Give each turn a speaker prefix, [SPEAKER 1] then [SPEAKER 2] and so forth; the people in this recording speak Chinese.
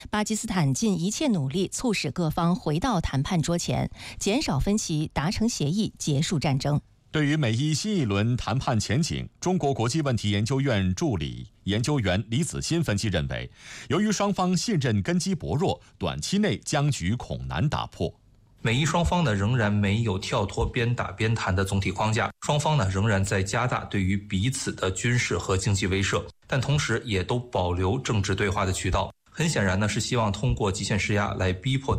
[SPEAKER 1] 巴基斯坦尽一切努力促使各方回到谈判桌前，减少分歧，达成协议，结束战争。
[SPEAKER 2] 对于美伊新一轮谈判前景，中国国际问题研究院助理研究员李子欣分析认为，由于双方信任根基薄弱，短期内僵局恐难打破。
[SPEAKER 3] 美伊双方呢仍然没有跳脱边打边谈的总体框架，双方呢仍然在加大对于彼此的军事和经济威慑，但同时也都保留政治对话的渠道。很显然呢是希望通过极限施压来逼迫对